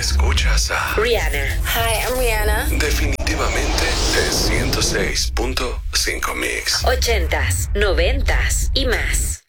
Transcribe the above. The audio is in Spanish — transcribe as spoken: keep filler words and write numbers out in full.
Escuchas a Rihanna. Hi, I'm Rihanna. Definitivamente el ciento seis punto cinco Mix. Ochentas, noventas y más.